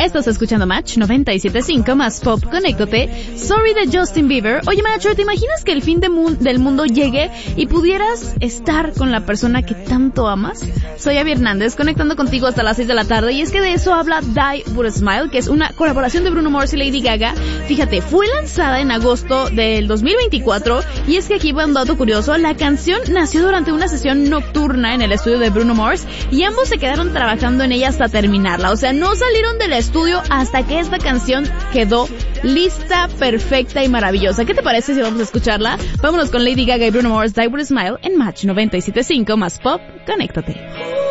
Estás escuchando Match 97.5 más Pop, conéctate. Sorry de Justin Bieber. Oye, Macho, ¿te imaginas que el fin del mundo llegue y pudieras estar con la persona que tanto amas? Soy Abby Hernández, conectando contigo hasta las 6 de la tarde, y es que de eso habla Die With A Smile, que es una colaboración de Bruno Mars y Lady Gaga. Fíjate, fue lanzada en agosto del 2024, y es que aquí va un dato curioso. La canción nació durante una sesión nocturna en el estudio de Bruno Mars, y ambos se quedaron trabajando en ella hasta terminarla. O sea, no salieron del estudio hasta que esta canción quedó lista, perfecta y maravillosa. ¿Qué te parece si vamos a escucharla? Vámonos con Lady Gaga y Bruno Mars, Die With A Smile, en Match 97.5 más Pop, conéctate.